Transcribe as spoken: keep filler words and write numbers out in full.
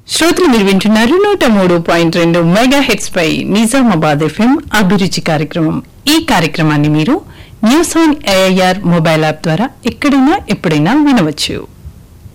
శ్రోతలు మీరు వింటున్నారు నూట మూడు పాయింట్ రెండు మెగా హెడ్స్ పై నిజామాబాద్ ఎఫ్ఎం అభిరుచి కార్యక్రమం. ఈ కార్యక్రమాన్ని మీరు news on AIR mobile app ద్వారా ఎక్కడైనా ఎప్పుడైనా వినవచ్చు.